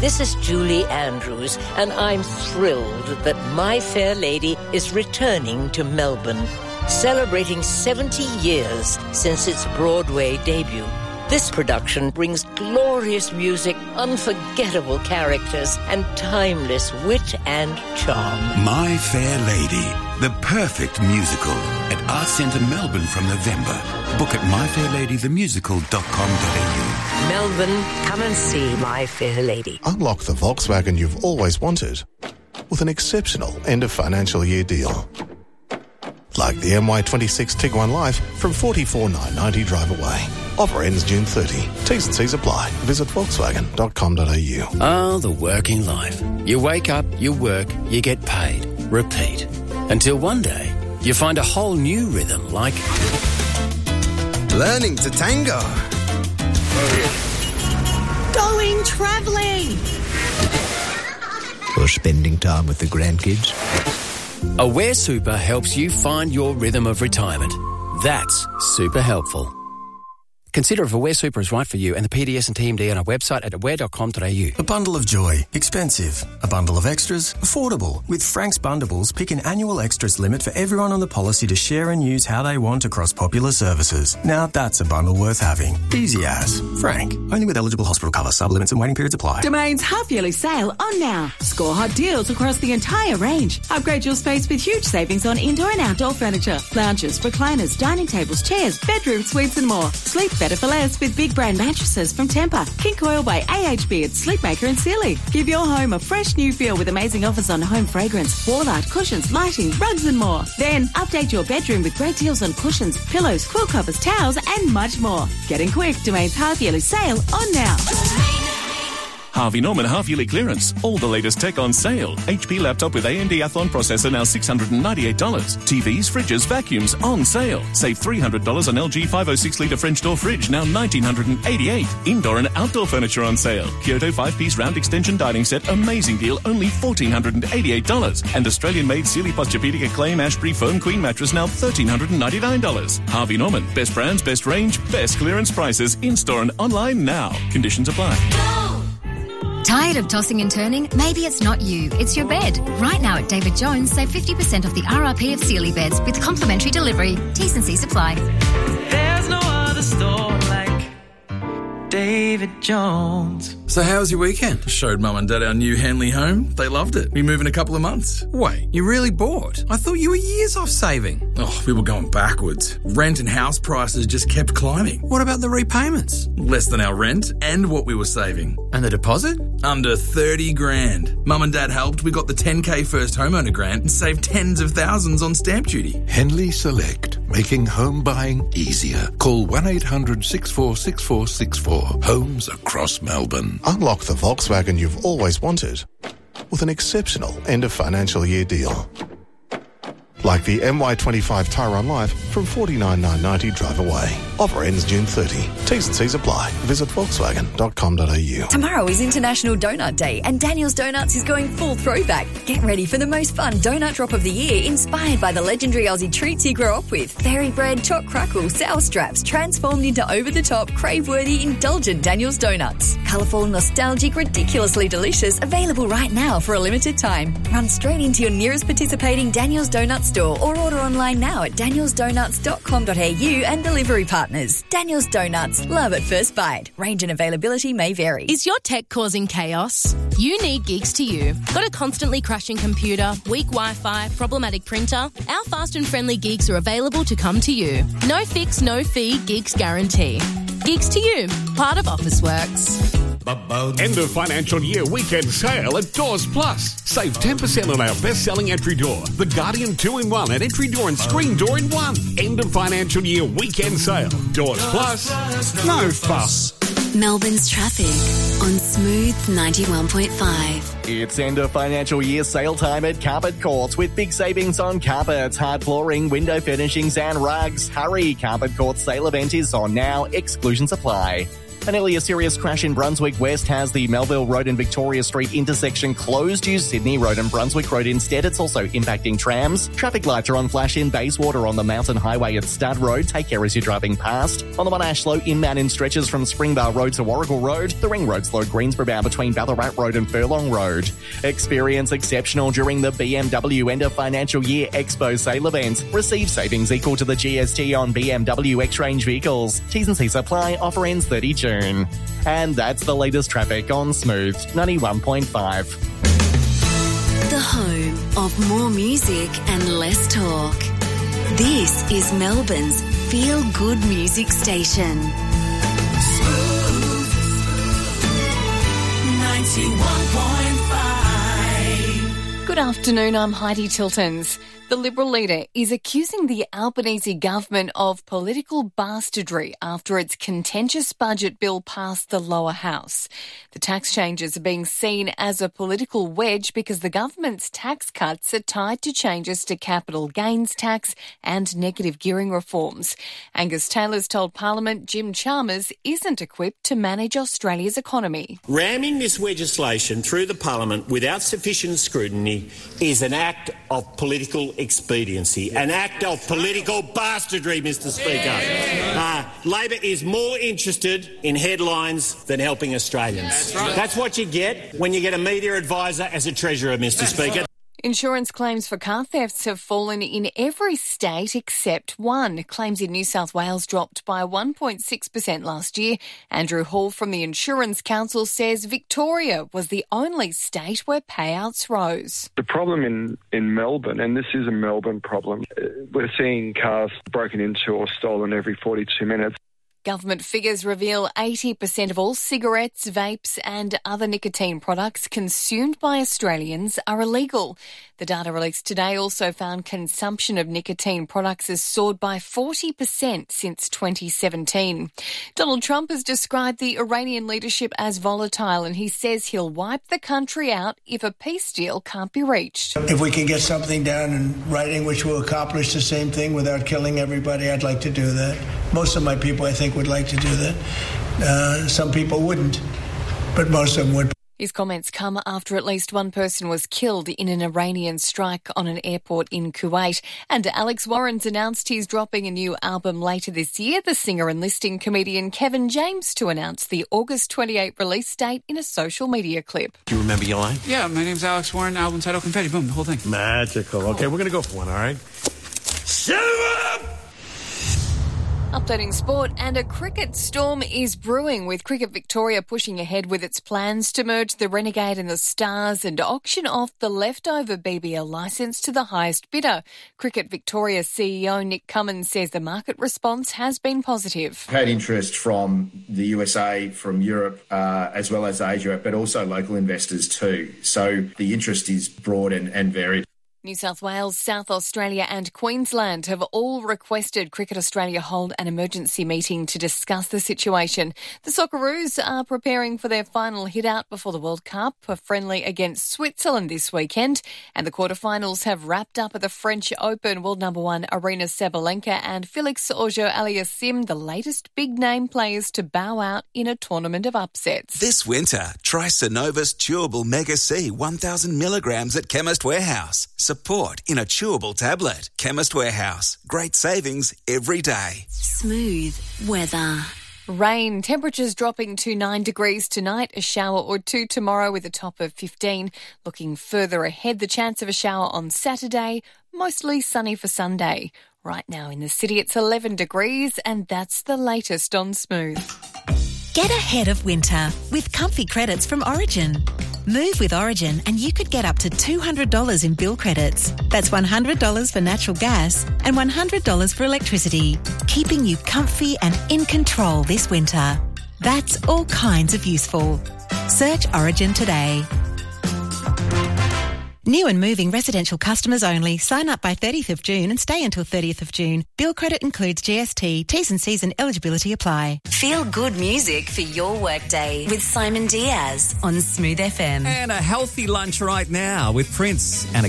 This is Julie Andrews, and I'm thrilled that My Fair Lady is returning to Melbourne, celebrating 70 years since its Broadway debut. This production brings glorious music, unforgettable characters, and timeless wit and charm. My Fair Lady, the perfect musical at Arts Centre Melbourne from November. Book at myfairladythemusical.com.au. Melbourne, come and see My Fair Lady. Unlock the Volkswagen you've always wanted with an exceptional end of financial year deal. Like the MY26 Tiguan Life from $44,990 drive away. Offer ends June 30. T's and C's apply. Visit volkswagen.com.au. Oh, the working life. You wake up, you work, you get paid. Repeat. Until one day, you find a whole new rhythm like... learning to tango. Going travelling. Or spending time with the grandkids. Aware Super helps you find your rhythm of retirement. That's super helpful. Consider if Aware Super is right for you and the PDS and TMD on our website at aware.com.au. A bundle of joy. Expensive. A bundle of extras. Affordable. With Frank's Bundables, pick an annual extras limit for everyone on the policy to share and use how they want across popular services. Now that's a bundle worth having. Easy as. Frank. Only with eligible hospital cover. Sublimits and waiting periods apply. Domain's half-yearly sale on now. Score hot deals across the entire range. Upgrade your space with huge savings on indoor and outdoor furniture. Lounges, recliners, dining tables, chairs, bedroom suites and more. Sleep better for less with big brand mattresses from Tempur. King Coil by AHB at Sleepmaker and Sealy. Give your home a fresh new feel with amazing offers on home fragrance, wall art, cushions, lighting, rugs and more. Then update your bedroom with great deals on cushions, pillows, quilt covers, towels and much more. Getting quick, Domain's half-yearly sale on now. Harvey Norman half-yearly clearance. All the latest tech on sale. HP laptop with AMD Athlon processor now $698. TVs, fridges, vacuums on sale. Save $300 on LG 506-litre French door fridge, now $1,988. Indoor and outdoor furniture on sale. Kyoto 5-piece round extension dining set, amazing deal, only $1,488. And Australian-made Sealy Posturepedic Acclaim Ashbury Foam Queen mattress, now $1,399. Harvey Norman. Best brands, best range, best clearance prices. In-store and online now. Conditions apply. Tired of tossing and turning? Maybe it's not you, it's your bed. Right now at David Jones, save 50% off the RRP of Sealy beds with complimentary delivery. T's and C's apply. There's no other store like David Jones. So how was your weekend? Showed Mum and Dad our new Henley home. They loved it. We move in a couple of months. Wait, you really bought? I thought you were years off saving. Oh, we were going backwards. Rent and house prices just kept climbing. What about the repayments? Less than our rent and what we were saving. And the deposit? Under 30 grand. Mum and Dad helped. We got the 10K first homeowner grant and saved tens of thousands on stamp duty. Henley Select, making home buying easier. Call 1-800-646464. Homes across Melbourne. Unlock the Volkswagen you've always wanted with an exceptional end of financial year deal. Like the MY25 Tyrone Life from $49,990 drive away. Offer ends June 30. T's and C's apply. Visit volkswagen.com.au. Tomorrow is International Donut Day and Daniel's Donuts is going full throwback. Get ready for the most fun donut drop of the year inspired by the legendary Aussie treats you grew up with. Fairy bread, choc crackle, sour straps transformed into over-the-top, crave-worthy, indulgent Daniel's Donuts. Colourful, nostalgic, ridiculously delicious, available right now for a limited time. Run straight into your nearest participating Daniel's Donuts store or order online now at danielsdonuts.com.au and delivery partners. Daniel's Donuts, love at first bite. Range and availability may vary. Is your tech causing chaos? You need Gigs to You. Got a constantly crashing computer, weak Wi-Fi, problematic printer? Our fast and friendly Gigs are available to come to you. No fix, no fee, Gigs guarantee. Gigs to You, part of Officeworks. End of financial year weekend sale at Doors Plus. Save 10% on our best-selling entry door, the Guardian 2-in-1 and entry door and screen door in one. End of financial year weekend sale. Doors Plus, no fuss. Melbourne's traffic on Smooth 91.5. It's end of financial year sale time at Carpet Courts with big savings on carpets, hard flooring, window furnishings and rugs. Hurry, Carpet Courts sale event is on now. Exclusions apply. An earlier serious crash in Brunswick West has the Melville Road and Victoria Street intersection closed. Use Sydney Road and Brunswick Road instead. It's also impacting trams. Traffic lights are on flash in Bayswater on the Mountain Highway at Stud Road. Take care as you're driving past. On the One Ashlow inbound in stretches from Springbar Road to Warrigal Road. The Ring Road slowed Greensboro bound between Ballarat Road and Furlong Road. Experience exceptional during the BMW End of Financial Year Expo sale event. Receive savings equal to the GST on BMW X-Range vehicles. T's and C's apply. Offer ends 30 June. And that's the latest traffic on Smooth 91.5. The home of more music and less talk. This is Melbourne's feel-good music station. Smooth 91.5. Good afternoon, I'm Heidi Tiltons. The Liberal leader is accusing the Albanese government of political bastardry after its contentious budget bill passed the lower house. The tax changes are being seen as a political wedge because the government's tax cuts are tied to changes to capital gains tax and negative gearing reforms. Angus Taylor's told Parliament Jim Chalmers isn't equipped to manage Australia's economy. Ramming this legislation through the Parliament without sufficient scrutiny is an act of political expediency, an act of political bastardry, Mr. Speaker. Labor is more interested in headlines than helping Australians. That's what you get when you get a media advisor as a treasurer, Mr. Speaker. Insurance claims for car thefts have fallen in every state except one. Claims in New South Wales dropped by 1.6% last year. Andrew Hall from the Insurance Council says Victoria was the only state where payouts rose. The problem in Melbourne, and this is a Melbourne problem, we're seeing cars broken into or stolen every 42 minutes. Government figures reveal 80% of all cigarettes, vapes and other nicotine products consumed by Australians are illegal. The data released today also found consumption of nicotine products has soared by 40% since 2017. Donald Trump has described the Iranian leadership as volatile and he says he'll wipe the country out if a peace deal can't be reached. If we can get something down in writing which will accomplish the same thing without killing everybody, I'd like to do that. Most of my people, I think, would like to do that. Some people wouldn't, but most of them would. His comments come after at least one person was killed in an Iranian strike on an airport in Kuwait. And Alex Warren's announced he's dropping a new album later this year. The singer and listing comedian Kevin James to announce the August 28 release date in a social media clip. Do you remember your line? Yeah, my name's Alex Warren, album title Confetti, boom, the whole thing. Magical. Okay, we're going to go for one, all right? Shut up! Updating sport, and a cricket storm is brewing with Cricket Victoria pushing ahead with its plans to merge the Renegade and the Stars and auction off the leftover BBL licence to the highest bidder. Cricket Victoria CEO Nick Cummins says the market response has been positive. Had interest from the USA, from Europe, as well as Asia, but also local investors too. So the interest is broad and varied. New South Wales, South Australia and Queensland have all requested Cricket Australia hold an emergency meeting to discuss the situation. The Socceroos are preparing for their final hit-out before the World Cup, a friendly against Switzerland this weekend. And the quarterfinals have wrapped up at the French Open. World number one Aryna Sabalenka and Felix Auger-Aliassime, the latest big-name players to bow out in a tournament of upsets. This winter, try Synovus Chewable Mega C 1,000 milligrams at Chemist Warehouse. Support in a chewable tablet. Chemist Warehouse. Great savings every day. Smooth weather. Rain, temperatures dropping to 9 degrees tonight, a shower or two tomorrow with a top of 15. Looking further ahead, the chance of a shower on Saturday, mostly sunny for Sunday. Right now in the city it's 11 degrees and that's the latest on Smooth. Get ahead of winter with comfy credits from Origin. Move with Origin and you could get up to $200 in bill credits. That's $100 for natural gas and $100 for electricity, keeping you comfy and in control this winter. That's all kinds of useful. Search Origin today. New and moving residential customers only. Sign up by 30th of June and stay until 30th of June. Bill credit includes GST. T's and C's and eligibility apply. Feel good music for your workday with Simon Diaz on Smooth FM. And a healthy lunch right now with Prince and a